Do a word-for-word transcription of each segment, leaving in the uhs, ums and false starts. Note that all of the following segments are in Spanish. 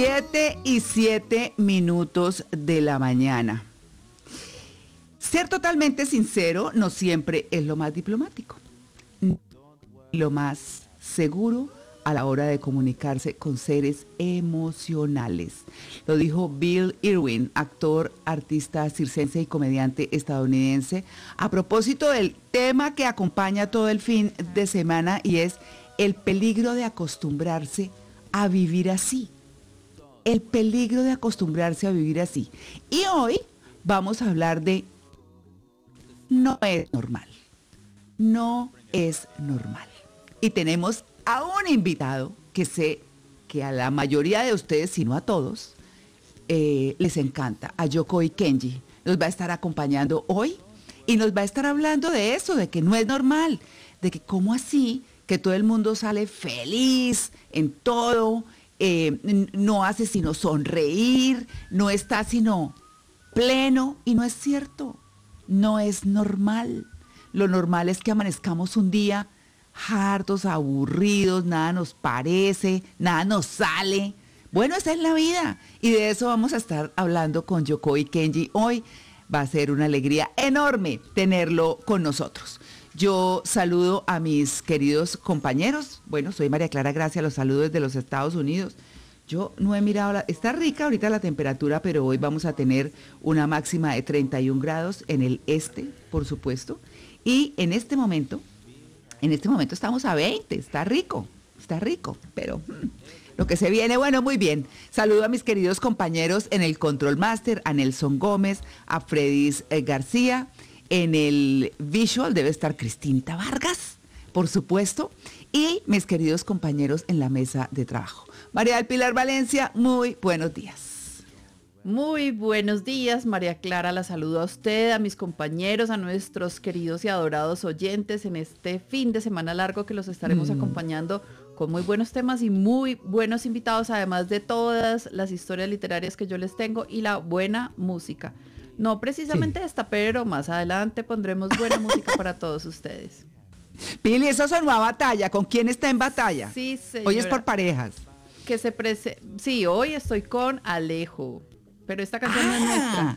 Siete y siete minutos de la mañana. Ser totalmente sincero no siempre es lo más diplomático, lo más seguro a la hora de comunicarse con seres emocionales. Lo dijo Bill Irwin, actor, artista circense y comediante estadounidense, a propósito del tema que acompaña todo el fin de semana, y es el peligro de acostumbrarse a vivir así. El peligro de acostumbrarse a vivir así. Y hoy vamos a hablar de no es normal. No es normal. Y tenemos a un invitado que sé que a la mayoría de ustedes, si no a todos, eh, les encanta, a Yokoi Kenji. Nos va a estar acompañando hoy y nos va a estar hablando de eso, de que no es normal, de que cómo así, que todo el mundo sale feliz en todo, eh, no hace sino sonreír, no está sino pleno, y no es cierto, no es normal. Lo normal es que amanezcamos un día hartos, aburridos, nada nos parece, nada nos sale. Bueno, esa es la vida, y de eso vamos a estar hablando con Yokoi Kenji hoy. Va a ser una alegría enorme tenerlo con nosotros. Yo saludo a mis queridos compañeros. Bueno, soy María Clara Gracia, los saludo desde los Estados Unidos. Yo no he mirado, la, está rica ahorita la temperatura, pero hoy vamos a tener una máxima de treinta y un grados en el este, por supuesto. Y en este momento, en este momento estamos a veinte, está rico, está rico, pero hmm, lo que se viene, bueno, muy bien. Saludo a mis queridos compañeros en el Control Master, a Nelson Gómez, a Fredis eh, García. En el visual debe estar Cristinita Vargas, por supuesto, y mis queridos compañeros en la mesa de trabajo. María del Pilar Valencia, muy buenos días. Muy buenos días, María Clara, la saludo a usted, a mis compañeros, a nuestros queridos y adorados oyentes en este fin de semana largo que los estaremos mm. acompañando con muy buenos temas y muy buenos invitados, además de todas las historias literarias que yo les tengo y la buena música. No precisamente sí. esta, pero más adelante pondremos buena música para todos ustedes. Pili, eso sonó a batalla. ¿Con quién está en batalla? Sí, señora. Hoy es por parejas. Que se prese... Sí, hoy estoy con Alejo, pero esta canción ah. no es nuestra.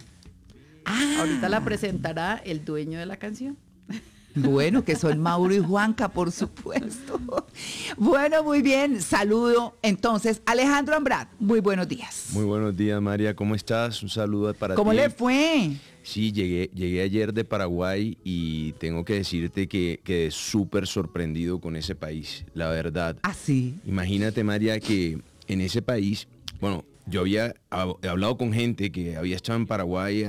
Ah. Ahorita la presentará el dueño de la canción. Bueno, que son Mauro y Juanca, por supuesto. Bueno, muy bien. Saludo entonces Alejandro Ambrat. Muy buenos días. Muy buenos días, María. ¿Cómo estás? Un saludo para ¿Cómo ti. ¿Cómo le fue? Sí, llegué, llegué ayer de Paraguay y tengo que decirte que quedé súper sorprendido con ese país, la verdad. ¿Ah, sí? Imagínate, María, que en ese país, bueno, yo había hablado con gente que había estado en Paraguay